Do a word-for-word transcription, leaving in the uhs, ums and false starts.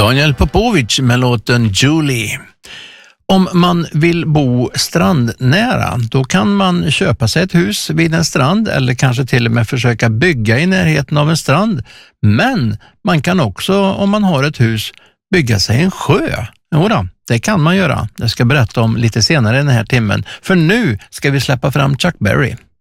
Daniel Popovic med låten Julie. Om man vill bo strandnära, då kan man köpa sig ett hus vid en strand eller kanske till och med försöka bygga i närheten av en strand. Men man kan också, om man har ett hus, bygga sig en sjö. Jodå, det kan man göra. Jag ska berätta om lite senare i den här timmen. För nu ska vi släppa fram Chuck Berry.